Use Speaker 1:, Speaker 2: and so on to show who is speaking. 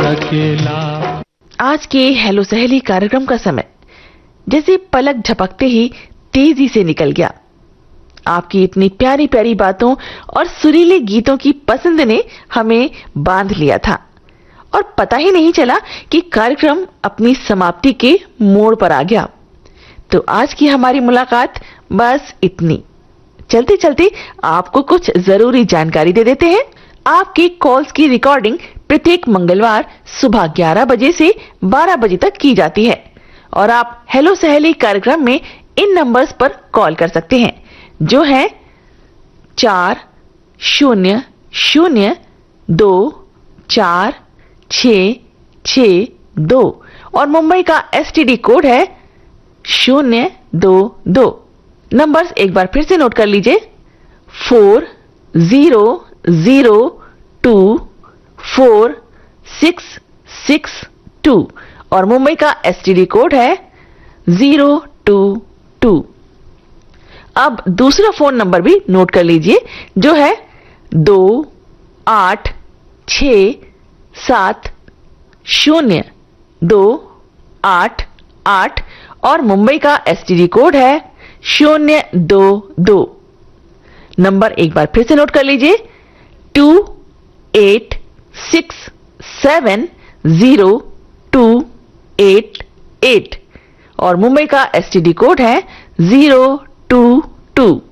Speaker 1: अकेला।
Speaker 2: आज के हेलो सहेली कार्यक्रम का समय जैसे पलक झपकते ही तेजी से निकल गया। आपकी इतनी प्यारी प्यारी बातों और सुरीले गीतों की पसंद ने हमें बांध लिया था और पता ही नहीं चला कि कार्यक्रम अपनी समाप्ति के मोड़ पर आ गया। तो आज की हमारी मुलाकात बस इतनी। चलते चलते आपको कुछ जरूरी जानकारी दे देते हैं। आपके कॉल्स की रिकॉर्डिंग प्रत्येक मंगलवार सुबह 11 बजे से 12 बजे तक की जाती है और आप हेलो सहेली कार्यक्रम में इन नंबर्स पर कॉल कर सकते हैं जो है 40024662 और मुंबई का एसटीडी कोड है 022। नंबर्स एक बार फिर से नोट कर लीजिए 40024662 और मुंबई का एसटीडी कोड है 022। अब दूसरा फोन नंबर भी नोट कर लीजिए जो है 28670288 और मुंबई का एसटीडी कोड है 022। नंबर एक बार फिर से नोट कर लीजिए 28670288 और मुंबई का एसटीडी कोड है 022।